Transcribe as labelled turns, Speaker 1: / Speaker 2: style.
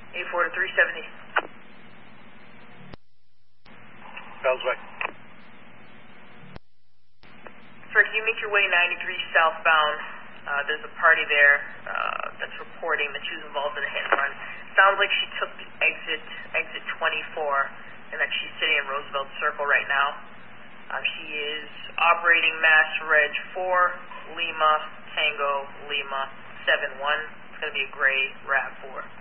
Speaker 1: 84 to 370.
Speaker 2: Bell's Way.
Speaker 1: Sir, can you make your way 93 southbound? There's a party there that's reporting that she was involved in a hit and run. Sounds like she took the exit 24, and that she's sitting in Roosevelt Circle right now. She is operating Mass Reg 4, Lima, Tango, Lima, 71. It's going to be a gray RAV4.